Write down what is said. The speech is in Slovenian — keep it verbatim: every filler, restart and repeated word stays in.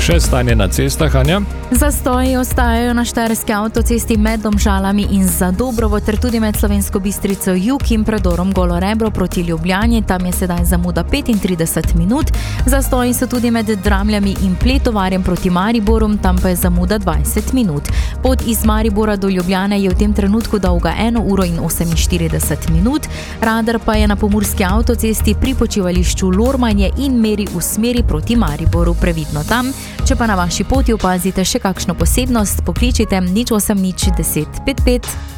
Še stanje na cestah, Anja? Zastoji ostajajo na štajerski avtocesti med Domžalami in Zadobrovo ter tudi med Slovensko Bistrico jug in predorom Golo Rebro proti Ljubljani. Tam je sedaj zamuda petintrideset minut. Zastoji so tudi med Dramljami in Pletovarjem proti Mariboru, tam pa je zamuda dvajset minut. Pot iz Maribora do Ljubljane je v tem trenutku dolga eno uro in oseminštirideset minut. Radar pa je na pomurski avtocesti pri počivališču Lormanje in meri v smeri proti Mariboru. Previdno tam. Če pa na vaši poti opazite še kakšno posebnost, pokličite nič osem nič deset pet pet.